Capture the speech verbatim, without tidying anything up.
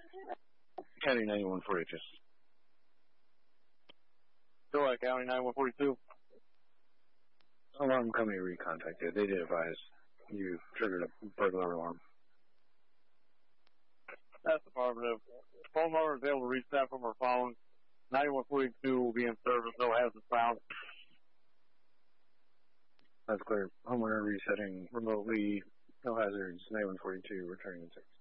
County ninety-one forty-two. Go ahead, County ninety-one forty-two. Alarm company recontacted. They did advise you triggered a burglar alarm. That's affirmative. Phone number is able to reach that from our phone. ninety-one forty-two will be in service. No hazard found. That's clear. Homeowner resetting remotely. No hazards. ninety-one forty-two returning in six.